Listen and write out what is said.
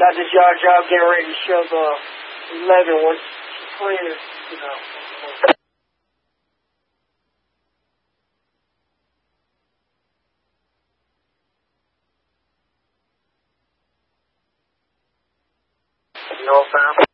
Without this yard job, getting ready to shove 11 once she's clear, you know. You know what I'm saying?